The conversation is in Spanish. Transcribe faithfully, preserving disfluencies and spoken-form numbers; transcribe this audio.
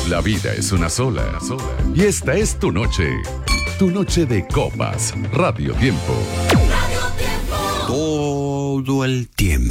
La vida es una sola, y esta es tu noche. Tu noche de copas. Radio Tiempo. Todo el tiempo.